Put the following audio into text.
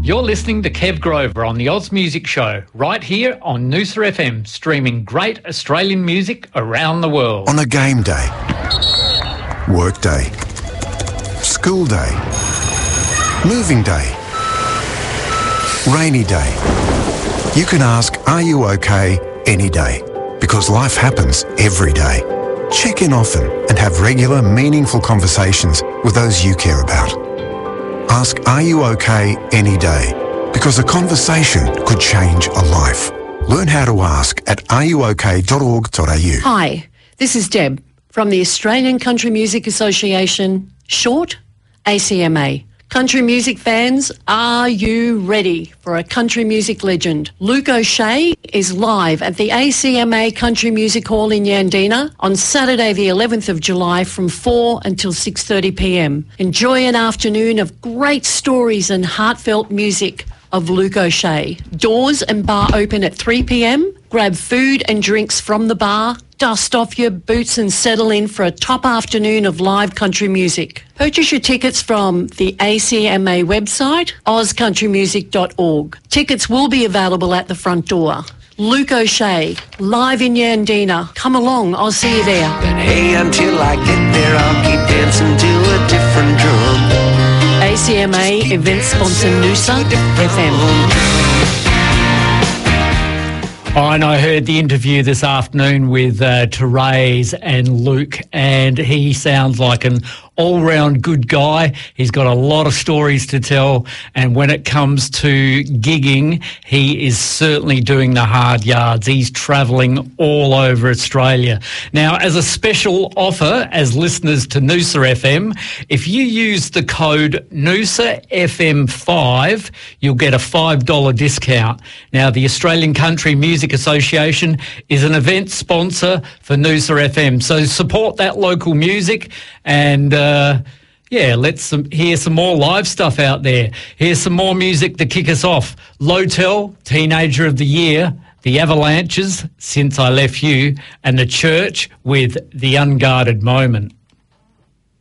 You're listening to Kev Grover on the Oz Music Show, right here on Noosa FM, streaming great Australian music around the world. On a game day, work day, school day, moving day, rainy day. You can ask, are you okay, any day? Because life happens every day. Check in often and have regular, meaningful conversations with those you care about. Ask, are you okay, any day? Because a conversation could change a life. Learn how to ask at areyouok.org.au. Hi, this is Deb from the Australian Country Music Association, short ACMA. Country music fans, are you ready for a country music legend? Luke O'Shea is live at the ACMA Country Music Hall in Yandina on Saturday the 11th of July from 4 until 6:30pm. Enjoy an afternoon of great stories and heartfelt music of Luke O'Shea. Doors and bar open at 3pm. Grab food and drinks from the bar, dust off your boots and settle in for a top afternoon of live country music. Purchase your tickets from the ACMA website, ozcountrymusic.org. Tickets will be available at the front door. Luke O'Shea, live in Yandina. Come along, I'll see you there. But hey, until I get there, I'll keep dancing to a different drum. ACMA event sponsor Noosa FM. And I heard the interview this afternoon with Therese and Luke, and he sounds like an all-round good guy. He's got a lot of stories to tell, and when it comes to gigging, he is certainly doing the hard yards. He's travelling all over Australia. Now, as a special offer, as listeners to Noosa FM, if you use the code NoosaFM5, you'll get a $5 discount. Now, the Australian Country Music Association is an event sponsor for Noosa FM, so support that local music and let's hear some more live stuff out there. Here's some more music to kick us off. Lowtel, Teenager of the Year, The Avalanches, Since I Left You, and The Church with The Unguarded Moment.